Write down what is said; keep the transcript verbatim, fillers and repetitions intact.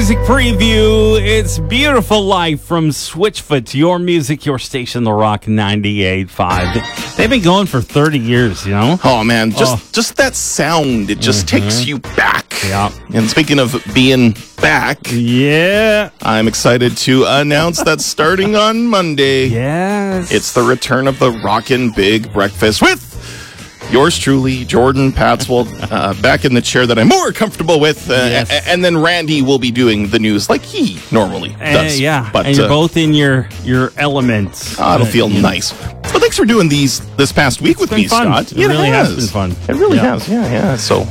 music preview. It's Beautiful Life from Switchfoot. Your music, your station, The Rock ninety-eight point five. They've been going for thirty years, you know? Oh, man. Just Oh. just that sound. It just Mm-hmm. takes you back. Yeah. And speaking of being back, Yeah. I'm excited to announce that starting on Monday, Yes. it's the return of the Rockin' Big Breakfast with yours truly, Jordan Patswell, uh, back in the chair that I'm more comfortable with. Uh, Yes. a- and then Randy will be doing the news like he normally Uh, does. yeah. But, and you're uh, both in your, your elements. oh, it'll Uh, feel you know. nice. Well, thanks for doing these this past week with been me, fun. Scott. It really has been fun. It really Yeah. has. Yeah, yeah. So